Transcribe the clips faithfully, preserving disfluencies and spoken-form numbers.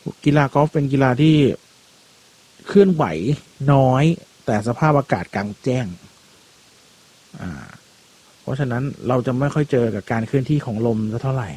กีฬากอล์ฟเป็นกีฬาที่เคลื่อนไหวน้อยแต่สภาพอากาศกลางแจ้งอ่าเพราะฉะนั้นเราจะไม่ค่อยเจอกับการเคลื่อนที่ของลมสักเท่าไหร่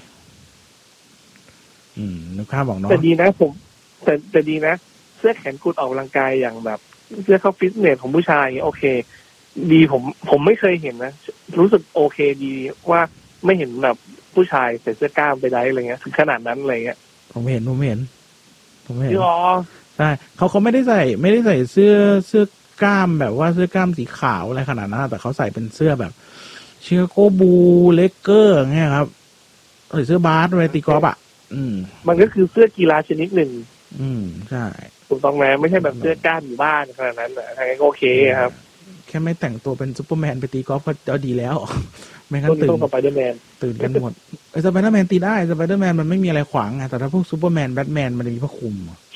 อืมนึกภาพบอกเนาะแต่ดีนะผมแต่แต่ดีนะเสื้อแขนกุดออกกำลังกายอย่างแบบเสื้อเข้าฟิตเนสของผู้ชายโอเคดีผมผมไม่เคยเห็นนะรู้สึกโอเคดีว่าไม่เห็นแบบผู้ชายใส่เสื้อกล้ามไปได้อะไรเงี้ยถึงขนาดนั้นอะไรเงี้ยผมเห็นผมเห็นผมเห็นอ๋อใช่เขาเขาไม่ได้ใส่ไม่ได้ใส่เสื้อเสื้อกล้ามแบบว่าเสื้อกล้ามสีขาวอะไรขนาดนั้นแต่เขาใส่เป็นเสื้อแบบเชียโกบูเลกเกอร์เงี้ยครับใส่เสื้อบาสอะไรตีกอล์ฟอ่ะอืมมันก็คือเสื้อกีฬาชนิดหนึ่งอืมใช่ถูกต้องไหมไม่ใช่แบบเสื้อกล้ามอยู่บ้านขนาดนั้นนะทางนี้ก็โอเคครับแค่ไม่แต่งตัวเป็นซุปเปอร์แมนไปตีกอล์ฟก็ดีแล้วไม่งั้นตื่นสไปเดอร์แมนตื่นกันหมดไอ้สไปเดอร์แมนตีได้สไปเดอร์แมนมันไม่มีอะไรขวางไงแต่ถ้าพวกซุปเปอร์แมนแบทแมนมันจะมีผ้าคลุม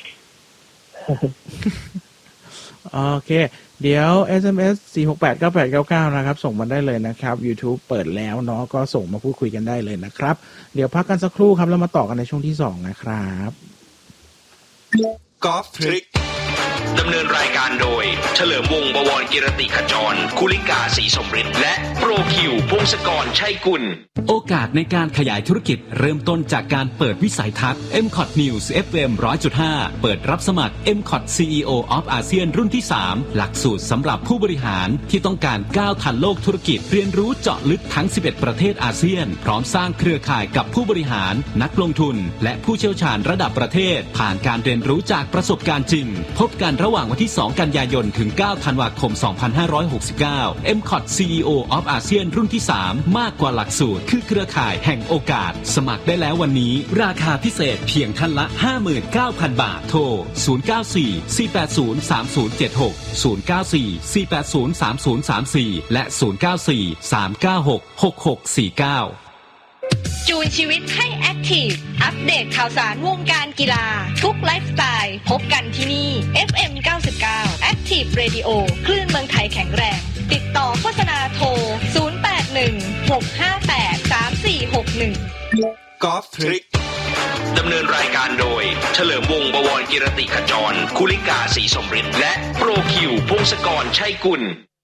โอเคเดี๋ยว เอส เอ็ม เอส สี่ หก แปด เก้า แปด เก้า เก้านะครับส่งมาได้เลยนะครับ YouTube เปิดแล้วเนาะก็ส่งมาพูดคุยกันได้เลยนะครับเดี๋ยวพักกันสักครู่ครับแล้วมาต่อกันในช่วงที่สองนะครับกอล์ฟทริคดำเนินรายการโดยเฉลิมวงศ์บวรกิรติขจรคุลิกาศรีสมฤทธิ์และโปรคิวพงศกรชัยกุลโอกาสในการขยายธุรกิจเริ่มต้นจากการเปิดวิสัยทัศน์ เอ็ม คอท News เอฟ เอ็ม หนึ่งร้อยจุดห้า เปิดรับสมัคร เอ็ม คอท ซี อี โอ of อาเซียนรุ่นที่สามหลักสูตรสำหรับผู้บริหารที่ต้องการก้าวทันโลกธุรกิจเรียนรู้เจาะลึกทั้งสิบเอ็ดประเทศอาเซียนพร้อมสร้างเครือข่ายกับผู้บริหารนักลงทุนและผู้เชี่ยวชาญระดับประเทศผ่านการเรียนรู้จากประสบการณ์จริงพบกันระหว่างวันที่สองกันยายนถึงเก้าธันวาคมสองพันห้าร้อยหกสิบเก้า เอ็ม คอท ซี อี โอ of อาเซียนรุ่นที่สามมากกว่าหลักสูตรคือเครือข่ายแห่งโอกาสสมัครได้แล้ววันนี้ราคาพิเศษเพียงท่านละ ห้าหมื่นเก้าพัน บาทโทรศูนย์ เก้า สี่ สี่ แปด ศูนย์ สาม ศูนย์ เจ็ด หก ศูนย์ เก้า สี่ สี่ แปด ศูนย์ สาม ศูนย์ สาม สี่และศูนย์ เก้า สี่ สาม เก้า หก หก หก สี่ เก้าจูนชีวิตให้แอคทีฟอัปเดตข่าวสารวงการกีฬาทุกไลฟ์สไตล์พบกันที่นี่ เอฟ เอ็ม เก้าสิบเก้า Active Radio คลื่นเมืองไทยแข็งแรงติดต่อโฆษณาโทรศูนย์ แปด หนึ่ง หก ห้า แปด สาม สี่ หก หนึ่งกอล์ฟทริคดำเนินรายการโดยเฉลิมวงศ์บวรกิรติขจรคุลิกาศรีสมฤทธิ์และโปรคิวพงศกรชัยกุล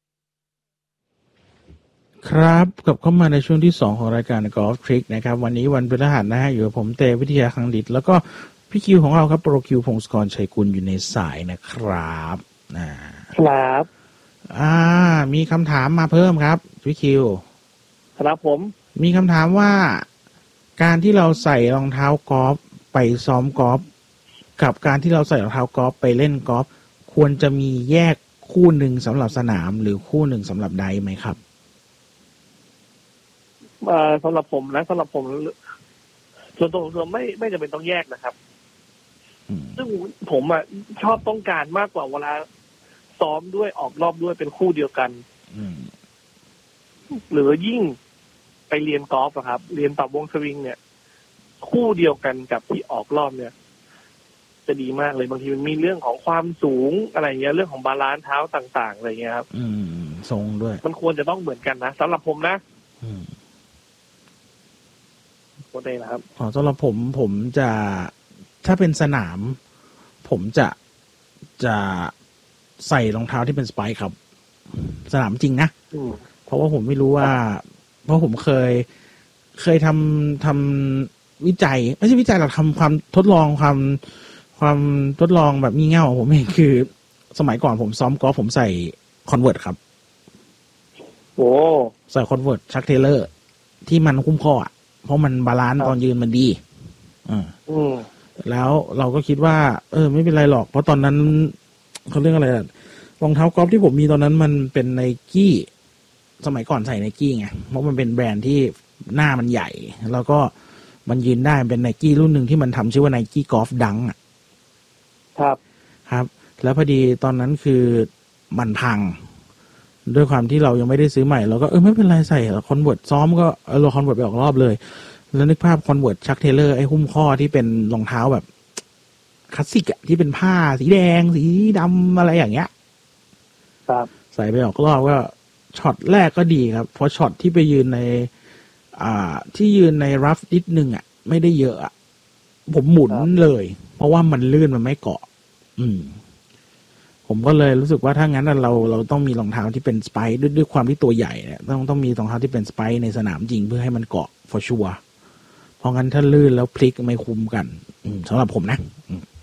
ครับกลับเข้ามาในช่วงที่สองของรายการ Golf Trick นะครับวันนี้วันพฤหัสนะฮะอยู่กับผมเตวิทยาคังดิษฐ์แล้วก็พี่คิวของเราครับโปรคิวพงศกรชัยกุลอยู่ในสายนะครับอ่าครับอ่ามีคำถามมาเพิ่มครับพี่คิวครับผมมีคำถามว่าการที่เราใส่รองเท้ากอล์ฟไปซ้อมกอล์ฟกับการที่เราใส่รองเท้ากอล์ฟไปเล่นกอล์ฟควรจะมีแยกคู่หนึ่งสำหรับสนามหรือคู่หนึ่งสำหรับไดฟ์ไหมครับสำหรับผมนะสำหรับผมส่วนตัวผมไม่ไม่จำเป็นต้องแยกนะครับซึ่งผมอ่ะชอบต้องการมากกว่าเวลาซ้อมด้วยออกรอบด้วยเป็นคู่เดียวกันหรือยิ่งไปเรียนกอล์ฟครับเรียนปรับวงสวิงเนี่ยคู่เดียวกันกับที่ออกรอบเนี่ยจะดีมากเลยบางทีมันมีเรื่องของความสูงอะไรเงี้ยเรื่องของบาลานซ์เท้าต่างๆอะไรเงี้ยครับอืมทรงด้วยมันควรจะต้องเหมือนกันนะสำหรับผมนะโอเคนะครับอ๋อสำหรับผมผมจะถ้าเป็นสนามผมจะจะใส่รองเท้าที่เป็นสไปค์ครับสนามจริงนะเพราะว่าผมไม่รู้ว่าเพราะผมเคยเคยทำทำวิจัยไม่ใช่วิจัยหรอกทำความทดลองความความทดลองแบบงี่เง่าผมเองคือสมัยก่อนผมซ้อมกอล์ฟผมใส่คอนเวิร์ตครับโอ้ใส่คอนเวิร์ตชักเทเลอร์ที่มันคุ้มข้ออ่ะเพราะมันบาลานซ์ตอนยืนมันดีอ่าแล้วเราก็คิดว่าเออไม่เป็นไรหรอกเพราะตอนนั้นเขาเรียกอะไรรองเท้ากอล์ฟที่ผมมีตอนนั้นมันเป็นไนกี้สมัยก่อนใส่ไนกี้ไงเพราะมันเป็นแบรนด์ที่หน้ามันใหญ่แล้วก็มันยืนได้เป็นไนกี้รุ่นหนึ่งที่มันทำชื่อว่าไนกี้กอล์ฟดังอ่ะครับครับแล้วพอดีตอนนั้นคือมันพังด้วยความที่เรายังไม่ได้ซื้อใหม่เราก็เออไม่เป็นไรใส่คอนเวิร์ตซ้อมก็เออเราคอนเวิร์ตไปออกรอบเลยแล้วนึกภาพคอนเวิร์ตชักเทเลอร์ไอ้หุ้มข้อที่เป็นรองเท้าแบบคลาสสิกอะที่เป็นผ้าสีแดงสีดำอะไรอย่างเงี้ยครับใส่ไปออกรอบก็ช็อตแรกก็ดีครับพอช็อตที่ไปยืนในอ่าที่ยืนในรัฟนิดนึงอะไม่ได้เยอะอะผมหมุนเลยพราะว่ามันลื่นมันไม่เกาะอืมผมก็เลยรู้สึกว่าถ้างั้นเราเราต้องมีรองเท้าที่เป็นสไปค์ด้วยด้วยความที่ตัวใหญ่เนี่ยต้องต้องมีรองเท้าที่เป็นสไปค์ในสนามจริงเพื่อให้มันเกาะ for sure เพราะงั้นถ้าลื่นแล้วพลิกไม่คุ้มกันอืมสำหรับผมนะอืม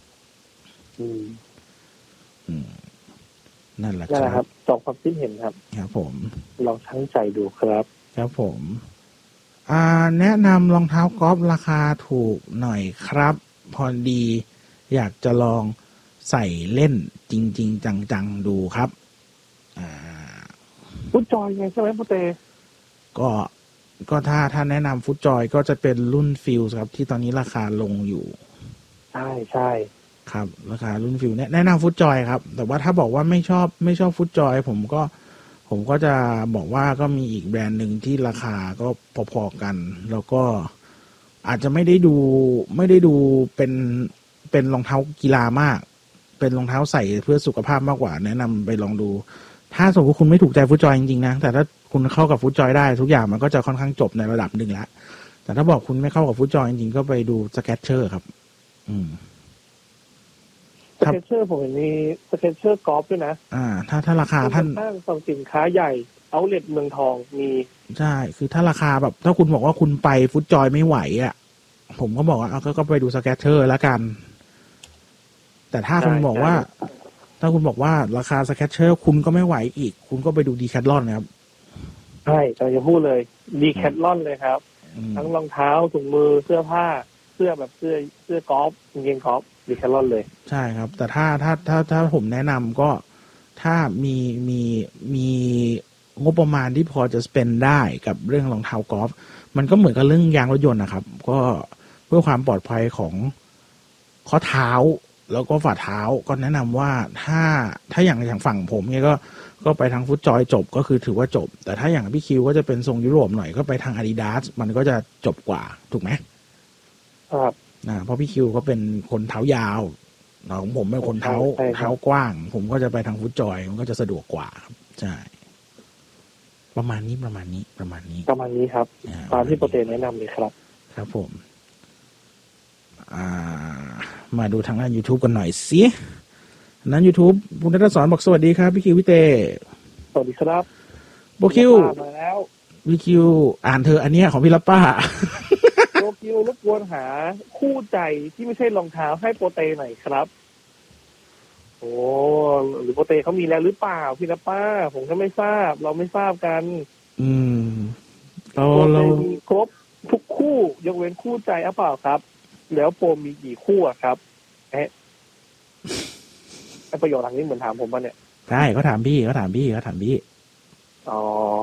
อืมนั่นแหละครับสองความคิดเห็นครับครับผมลองชั่งใจดูครับครับผมอ่าแนะนำรองเท้ากอล์ฟราคาถูกหน่อยครับพอดีอยากจะลองใส่เล่นจริงๆจังๆดูครับอ่าฟุตจอยไงใช่ไหมพ่อเตก็ก็ถ้าถ้าแนะนำฟุตจอยก็จะเป็นรุ่นฟิลส์ครับที่ตอนนี้ราคาลงอยู่ใช่ใช่ครับราคารุ่นฟิลแนะนำฟุตจอยครับแต่ว่าถ้าบอกว่าไม่ชอบไม่ชอบฟุตจอยผมก็ผมก็จะบอกว่าก็มีอีกแบรนด์หนึ่งที่ราคาก็พอๆกันแล้วก็อาจจะไม่ได้ดูไม่ได้ดูเป็นเป็นรองเท้ากีฬามากเป็นรองเท้าใส่เพื่อสุขภาพมากกว่าแนะนำไปลองดูถ้าสมมติคุณไม่ถูกใจฟุตจอยจริงๆนะแต่ถ้าคุณเข้ากับฟุตจอยได้ทุกอย่างมันก็จะค่อนข้างจบในระดับหนึ่งแล้วแต่ถ้าบอกคุณไม่เข้ากับฟุตจอยจริงๆก็ไปดูสเก็ตเชอร์ครับอืมสเก็ตเชอร์ผมเห็นมีสเก็ตเชอร์กอล์ฟด้วยนะอ่าถ้าถ้าราคาท่านห้างสรรพสินค้าใหญ่เอาท์เลทเมืองทองมีใช่คือถ้าราคาแบบถ้าคุณบอกว่าคุณไปฟุตจอยไม่ไหวอ่ะผมก็บอกว่าเอาก็ไปดูสเก็ตเชอร์แล้วกันแต่ถ้าคุณบอกว่าถ้าคุณบอกว่าราคาสเก็ตเชอร์คุณก็ไม่ไหวอีกคุณก็ไปดูดีแคทลอนนะครับใช่เราจะพูดเลยดีแคทลอนเลยครับทั้งรองเท้าถุงมือเสื้อผ้าเสื้อแบบเสื้อเสื้อกอล์ฟกางเกงกอล์ฟดีแคทลอนเลยใช่ครับแต่ถ้าถ้าถ้าถ้าผมแนะนำก็ถ้ามีมีมีงบประมาณที่พอจะ spend ได้กับเรื่องรองเท้ากอล์ฟมันก็เหมือนกับเรื่องยางรถยนต์นะครับก็เพื่อความปลอดภัยของข้อเท้าแล้วก็ฝ่าเท้าก็แนะนำว่าถ้าถ้าอย่างอย่างฝั่งผมเนี่ยก็ก็ไปทางฟุตจอยจบก็คือถือว่าจบแต่ถ้าอย่างพี่คิวก็จะเป็นทรงยุโรปหน่อยก็ไปทาง Adidas มันก็จะจบกว่าถูกไหมครับนะเพราะพี่คิวก็เป็นคนเท้ายาวของผมเป็นคนเท้าเท้ากว้างผมก็จะไปทางฟุตจอยมันก็จะสะดวกกว่าครับใช่ประมาณนี้ประมาณนี้ประมาณนี้ประมาณนี้ครับตามที่โปรเตแนะนำเลยครับครับผมอ่ามาดูทางด้าน YouTube กันหน่อยสินั้น YouTube คุณนัทสอนบอกสวัสดีครับพี่คิวพี่เตสวัสดีครับโบคิวมาแล้วพี่คิวอ่านเธออันเนี้ยของพี่ลับป้าโบคิวรบกวนหาคู่ใจที่ไม่ใช่รองเท้าให้โปรเตหน่อยครับโอ้หรือโปรเตเขามีแล้วหรือเปล่าพี่ลับป้าผมก็ไม่ทราบเราไม่ทราบกันอืมเราเรามีครบทุกคู่ยกเว้นคู่ใจหรือเปล่าครับแล้วโปรมีกี่คู่อะครับเอ๊ะไอประโยชน์ทางนี้เหมือนถามผมป่ะเนี่ยใช่เขาถามพี่เขาถามพี่เขาถามพี่อ๋อ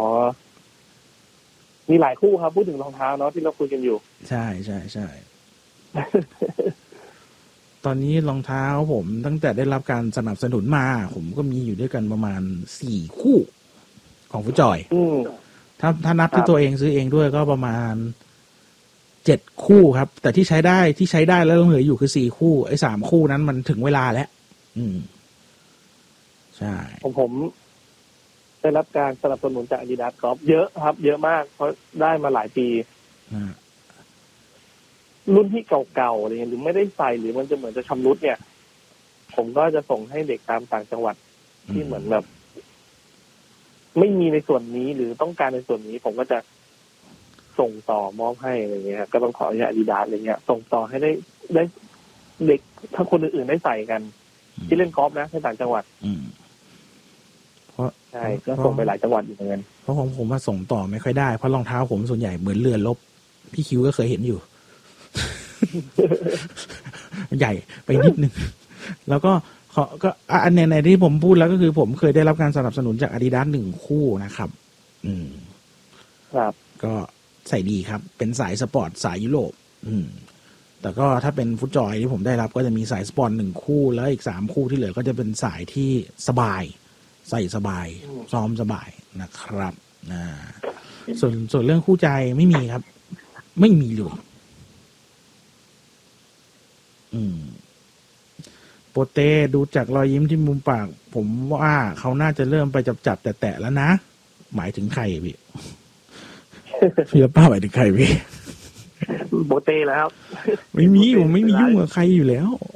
มีหลายคู่ครับพูดถึงรองเท้าเนาะที่เราคุยกันอยู่ใช่ใช่ใช่ ตอนนี้รองเท้าผมตั้งแต่ได้รับการสนับสนุนมาผมก็มีอยู่ด้วยกันประมาณสี่คู่ของฟุตจอยถ้าถ้านับที่ตัวเองซื้อเองด้วยก็ประมาณเจ็ดคู่ครับแต่ที่ใช้ได้ที่ใช้ได้แล้วเหลืออยู่คือสี่คู่ไอ้สามคู่นั้นมันถึงเวลาแล้วอืมใช่ผมผมได้รับการสนับสนุนจาก Adidas ครับเยอะครับเยอะมากเพราะได้มาหลายปีรุ่นที่เก่าๆอะไรเงี้ยหรือไม่ได้ใส่หรือมันจะเหมือนจะชำรุดเนี่ยผมก็จะส่งให้เด็กตามต่างจังหวัดที่เหมือนแบบไม่มีในส่วนนี้หรือต้องการในส่วนนี้ผมก็จะส่งต่อมอบให้อะไรเงี้ยก็ต้องขออนุญาต Adidas อะไรเงี้ยส่งต่อให้ได้ได้เด็กถ้าคนอื่นๆได้ใส่กันที่เล่นกอล์ฟนะในต่างจังหวัดเพราะใช่ก็ส่งไปหลายจังหวัดอยู่เหมือนกันเพราะของผมมาส่งต่อไม่ค่อยได้เพราะรองเท้าผมส่วนใหญ่เหมือนเรือลบพี่คิวก็เคยเห็นอยู่ ใหญ่ไปนิดนึงแล้วก็ขอก็อันในในที่ผมพูดแล้วก็คือผมเคยได้รับการสนับสนุนจาก Adidas หนึ่งคู่นะครับอืมครับก็ใส่ดีครับเป็นสายสปอร์ตสายยุโรปอืมแต่ก็ถ้าเป็นฟุตจอยที่ผมได้รับก็จะมีสายสปอร์ตหนึ่งคู่แล้วอีกสามคู่ที่เหลือก็จะเป็นสายที่สบายใส่สบายซ้อมสบายนะครับอ่าส่วนส่วนเรื่องคู่ใจไม่มีครับไม่มีเลยอืมโปเต้ดูจากรอยยิ้มที่มุมปากผมว่าเขาน่าจะเริ่มไปจับจับแตะๆแล้วนะหมายถึงใครพี่พี่ป้าหมายถึงใครพี่โปเต้แล้วไม่มีผมไม่มียุ่งกับใครอยู่แล้ว